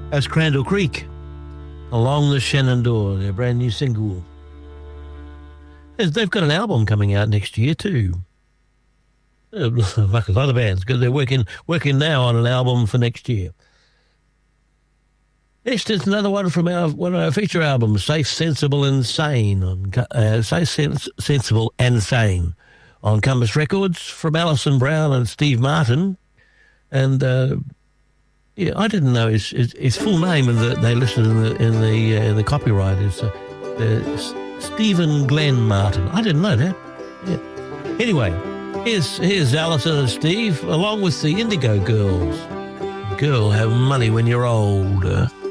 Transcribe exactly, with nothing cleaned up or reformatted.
That's Crandall Creek, Along the Shenandoah, their brand new single. They've got an album coming out next year too. Like a lot of bands, because they're working working now on an album for next year. Next is another one from our one of our feature albums, Safe, Sensible and Sane. On, uh, Safe, Sens- Sensible and Sane on Compass Records from Alison Brown and Steve Martin. And uh, yeah, I didn't know his, his, his full name, and the, they listed in the in the, uh, in the copyright is uh, uh, Stephen Glenn Martin. I didn't know that. Yeah. Anyway, here's here's Alison and Steve along with the Indigo Girls. Girl, have money when you're old.